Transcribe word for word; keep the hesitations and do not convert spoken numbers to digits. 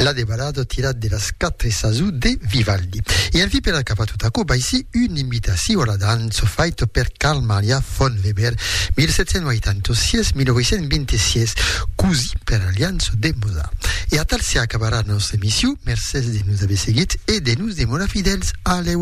la de ballade tirata della Scattrezzasu de Vivaldi. E al vi per la capatutaco, ba ici une imitation alla danza fatta per Carl Maria von Weber millesettecentoottantasei millenovecentoventisei, così per Allianza de Mozart. E a tal si acabarà la nostra émission. Merci de nous avoir seguit et de nous demorar fidèles à l'euro.